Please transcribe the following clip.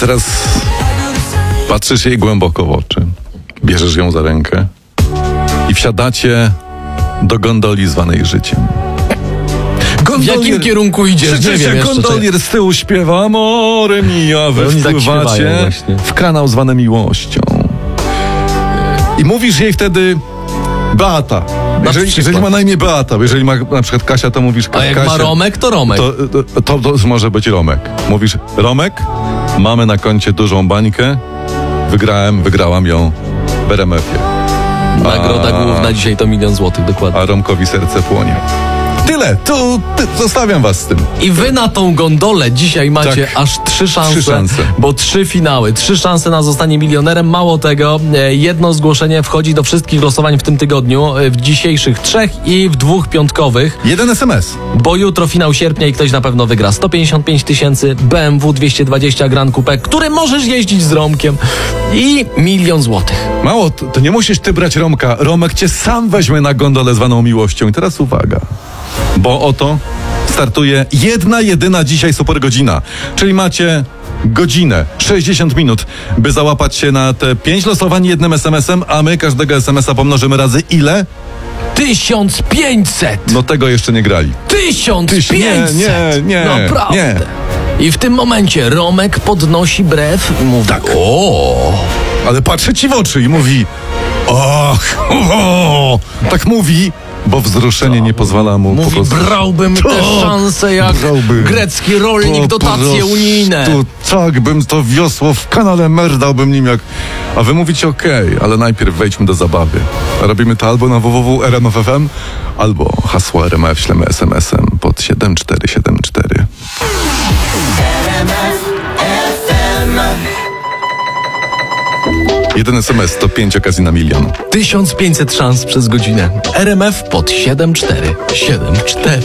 Teraz patrzysz jej głęboko w oczy, bierzesz ją za rękę i wsiadacie do gondoli zwanej życiem. W jakim kierunku idziesz? Nie wiem jeszcze. Gondolier z tyłu śpiewa Amore mia, wy wpływacie w kanał zwany miłością. I mówisz jej wtedy Beata. Jeżeli ma na imię Beata, jeżeli ma na przykład Kasia, to mówisz Kasia. A jak ma Romek, to Romek. To może być Romek. Mówisz Romek, mamy na koncie dużą bańkę, wygrałam ją w RMF-ie. Nagroda główna dzisiaj to 1 000 000 złotych, dokładnie. A Romkowi serce płonie. Tyle, zostawiam was z tym. I wy na tą gondolę dzisiaj macie aż 3 szanse. 3 szanse. Bo 3 finały, 3 szanse na zostanie milionerem. Mało tego, jedno zgłoszenie wchodzi do wszystkich losowań w tym tygodniu, w dzisiejszych 3 i w 2 piątkowych. 1 SMS. Bo jutro finał sierpnia i ktoś na pewno wygra 155 000, BMW 220 Grand Coupe, który możesz jeździć z Romkiem i 1 000 000 złotych. Mało, to nie musisz ty brać Romka. Romek cię sam weźmie na gondolę zwaną miłością. I teraz uwaga. Bo oto startuje jedyna dzisiaj super godzina. Czyli macie godzinę, 60 minut, by załapać się na te 5 losowań 1 SMS-em, a my każdego SMS-a pomnożymy razy ile? 1500! No tego jeszcze nie grali. 1500! Nie. Naprawdę. Nie. I w tym momencie Romek podnosi brew i mówi Tak. O! Ale patrzy ci w oczy i mówi tak mówi, bo wzruszenie nie pozwala mu Mówi, po prostu. brałbym te szanse jak grecki rolnik, dotacje unijne. Tak, bym to wiosło w kanale merdałbym nim jak... A wy mówicie okej, ale najpierw wejdźmy do zabawy. Robimy to albo na www.rmf.fm, albo hasło RMF ślemy SMS-em pod 7474. Jeden SMS to 5 okazji na 1 000 000. 1500 szans przez godzinę. RMF pod 7474.